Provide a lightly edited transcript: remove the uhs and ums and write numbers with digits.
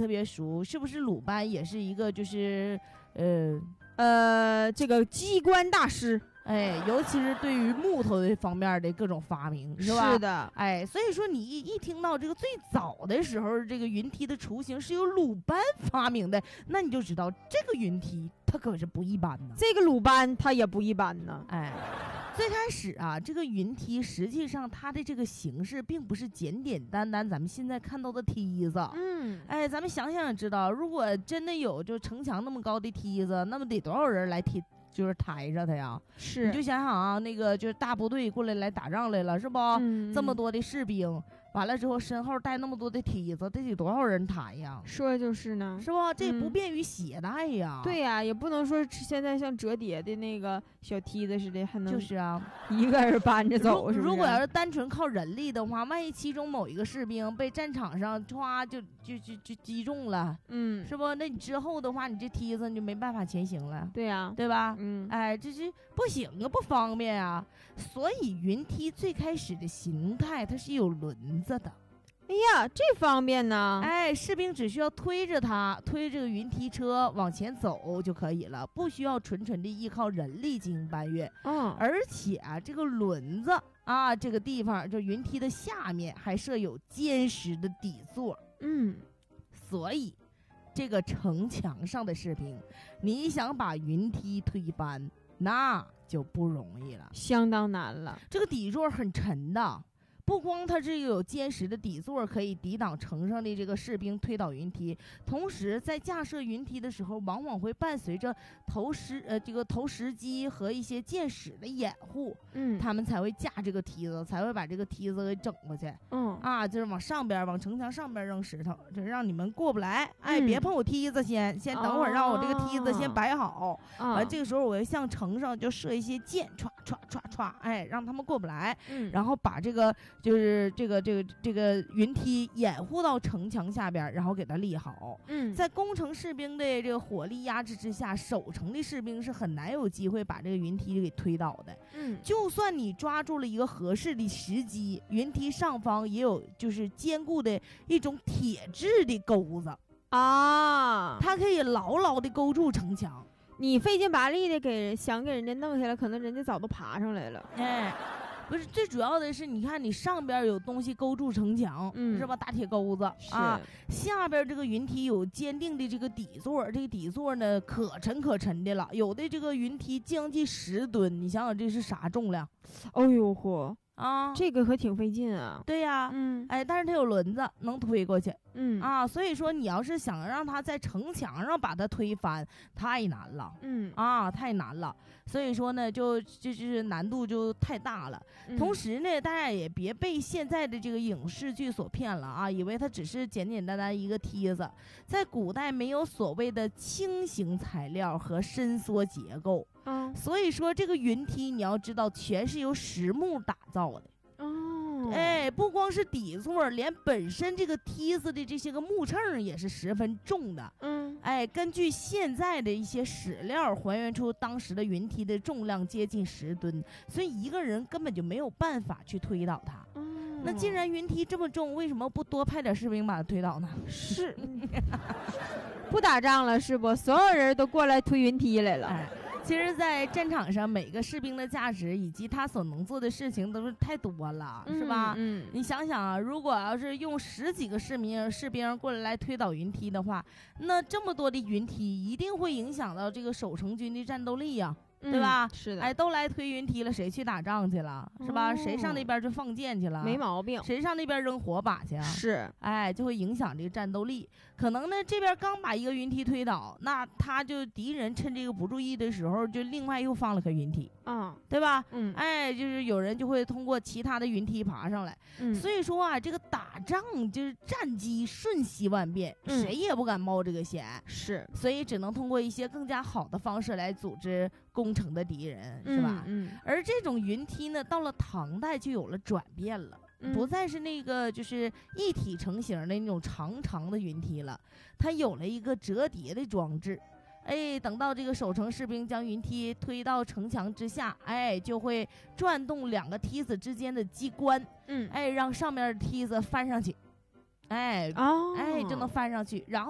特别熟，是不是鲁班也是一个就是这个机关大师？ 尤其是对于木头的方面的各种发明，是吧？ 是的， 所以说你一听到这个最早的时候，这个云梯的雏形是由鲁班发明的，那你就知道这个云梯它可是不一般呢。 这个鲁班他也不一般呢。 最开始啊，这个云梯实际上它的这个形式并不是简简单单咱们现在看到的梯子。咱们想想知道，如果真的有就城墙那么高的梯子，那么得多少人来就是抬着它呀？ 是， 你就想想啊，那个就是大部队过来打仗来了，是不？这么多的士兵，完了之后身后带那么多的梯子，得多少人抬呀？ 说就是呢， 是吧？这也不便于携带呀。 对呀，也不能说现在像折叠的那个小梯子似的，还能就是啊， 一个人搬着走。 如果要是单纯靠人力的话，万一其中某一个士兵被战场上歘就击中了，是不？那你之后的话，你这梯子你就没办法前行了。 对呀， 对吧？这是不行啊，不方便啊。所以云梯最开始的形态它是有轮子的。 哎呀，这方便呢！ 士兵只需要推着这个云梯车往前走就可以了，不需要纯的依靠人力进行搬运。而且啊，这个轮子啊，这个地方就云梯的下面还设有坚实的底座。所以这个城墙上的士兵，你想把云梯推翻，那就不容易了， 相当难了。 这个底座很沉的。不光它这个有坚实的底座可以抵挡城上的这个士兵推倒云梯，同时在架设云梯的时候，往往会伴随着投石机和一些箭矢的掩护，他们才会架这个梯子，才会把这个梯子给整过去。就是往城墙上边扔石头，就让你们过不来。别碰我梯子，先等会儿，让我这个梯子先摆好。完这个时候我要向城上就射一些箭，歘歘歘歘，让他们过不来。然后把这个就是这个云梯掩护到城墙下边，然后给它立好。在攻城士兵的这个火力压制之下，守城的士兵是很难有机会把这个云梯给推倒的。就算你抓住了一个合适的时机，云梯上方也有就是坚固的一种铁质的钩子啊，它可以牢牢的勾住城墙。 你费劲拔力的想给人家弄下来，可能人家早都爬上来了。 不是，最主要的是，你看你上边有东西勾住城墙，是吧？大铁钩子啊，下边这个云梯有坚定的这个底座，这个底座呢可沉的了，有的这个云梯将近10吨，你想想这是啥重量？ 哦呦嚯！这个可挺费劲啊。 对呀，但是它有轮子能推过去，所以说你要是想让它在城墙上把它推翻，太难了，太难了。所以说呢，就是难度就太大了。同时呢，大家也别被现在的这个影视剧所骗了啊，以为它只是简简单单一个梯子。在古代没有所谓的轻型材料和伸缩结构。所以说这个云梯你要知道全是由实木打造的。不光是底座，连本身这个梯子的这些个木秤也是十分重的。根据现在的一些史料还原出当时的云梯的重量接近10吨，所以一个人根本就没有办法去推倒它。那既然云梯这么重，为什么不多派点士兵把它推倒呢？ 是不打仗了是不？所有人都过来推云梯来了。 其实在战场上每个士兵的价值以及他所能做的事情都是太多了，是吧？你想想啊，如果要是用10几个士兵过来推倒云梯的话，那这么多的云梯一定会影响到这个守城军的战斗力呀。对吧？ 是的。 都来推云梯了，谁去打仗去了？是吧？谁上那边去放箭去了？ 没毛病。 谁上那边扔火把去啊？ 是。 就会影响这个战斗力。可能呢，这边刚把一个云梯推倒，那他就敌人趁这个不注意的时候，就另外又放了个云梯。对吧？就是有人就会通过其他的云梯爬上来。所以说啊，这个打仗就是战机瞬息万变，谁也不敢冒这个险。 是。 所以只能通过一些更加好的方式来组织攻城的敌人，是吧？而这种云梯呢，到了唐代就有了转变了，不再是那个就是一体成型的那种长的云梯了，它有了一个折叠的装置。等到这个守城士兵将云梯推到城墙之下，就会转动2个梯子之间的机关，让上面的梯子翻上去，就能翻上去，然后